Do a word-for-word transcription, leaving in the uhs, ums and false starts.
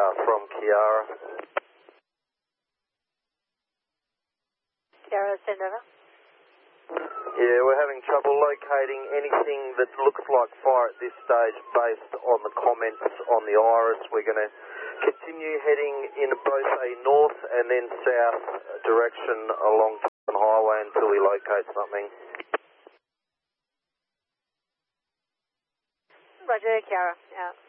from Kiara. Kiara, send over. Yeah, we're having trouble locating anything that looks like fire at this stage based on the comments on the Iris. We're going to continue heading in both a north and then south direction along the highway until we locate something. Roger, Kiara, out.